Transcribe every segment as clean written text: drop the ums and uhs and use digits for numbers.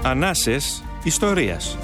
Ανάσες ιστορίας.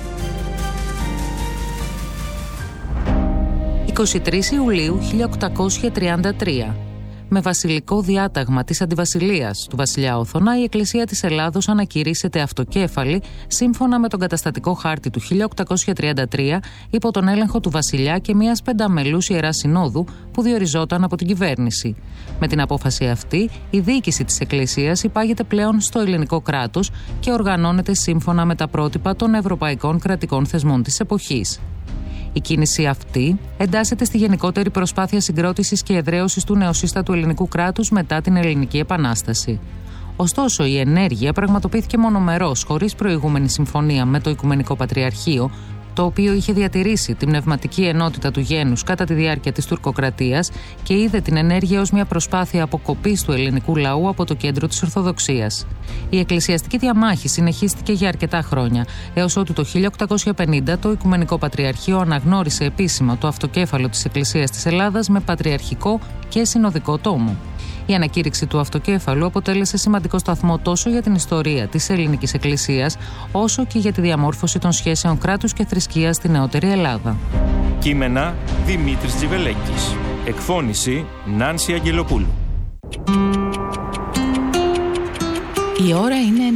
23 Ιουλίου 1833. Με βασιλικό διάταγμα της αντιβασιλείας του βασιλιά Όθωνα, η Εκκλησία της Ελλάδος ανακηρύσσεται αυτοκέφαλη σύμφωνα με τον καταστατικό χάρτη του 1833 υπό τον έλεγχο του βασιλιά και μιας πενταμελούς ιεράς συνόδου που διοριζόταν από την κυβέρνηση. Με την απόφαση αυτή, η διοίκηση της Εκκλησίας υπάγεται πλέον στο ελληνικό κράτος και οργανώνεται σύμφωνα με τα πρότυπα των ευρωπαϊκών κρατικών θεσμών της εποχής. Η κίνηση αυτή εντάσσεται στη γενικότερη προσπάθεια συγκρότησης και εδραίωσης του νεοσύστατου ελληνικού κράτους μετά την Ελληνική Επανάσταση. Ωστόσο, η ενέργεια πραγματοποιήθηκε μονομερώς, χωρίς προηγούμενη συμφωνία με το Οικουμενικό Πατριαρχείο, το οποίο είχε διατηρήσει την πνευματική ενότητα του γένους κατά τη διάρκεια της τουρκοκρατίας και είδε την ενέργεια ως μια προσπάθεια αποκοπής του ελληνικού λαού από το κέντρο της Ορθοδοξίας. Η εκκλησιαστική διαμάχη συνεχίστηκε για αρκετά χρόνια, έως ότου το 1850 το Οικουμενικό Πατριαρχείο αναγνώρισε επίσημα το αυτοκέφαλο της Εκκλησίας της Ελλάδας με πατριαρχικό και συνοδικό τόμο. Η ανακήρυξη του αυτοκέφαλου αποτέλεσε σημαντικό σταθμό τόσο για την ιστορία της ελληνικής εκκλησίας, όσο και για τη διαμόρφωση των σχέσεων κράτους και θρησκείας στη νεότερη Ελλάδα. Κείμενα Δημήτρης Τζιβελέκης. Εκφώνηση Νάνση Αγγελοπούλου. Η ώρα είναι